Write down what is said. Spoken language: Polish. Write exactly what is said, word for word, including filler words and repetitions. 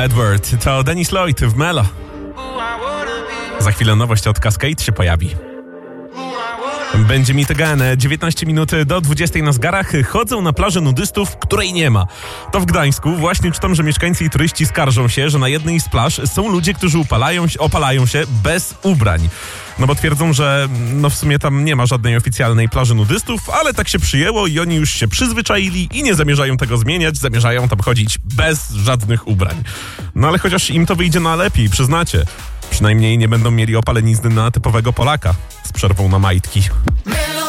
Edward. To Dennis Lloyd w Melo. Za chwilę nowość od Cascade się pojawi. Będzie Meet Again. dziewiętnaście minut do dwudziestej na zegarach. Chodzą na plażę nudystów, której nie ma. To w Gdańsku. Właśnie czytam, że mieszkańcy i turyści skarżą się, że na jednej z plaż są ludzie, którzy upalają, opalają się bez ubrań. No bo twierdzą, że no w sumie tam nie ma żadnej oficjalnej plaży nudystów, ale tak się przyjęło i oni już się przyzwyczaili i nie zamierzają tego zmieniać, zamierzają tam chodzić bez żadnych ubrań. No ale chociaż im to wyjdzie na lepiej, przyznacie. Przynajmniej nie będą mieli opalenizny na typowego Polaka z przerwą na majtki.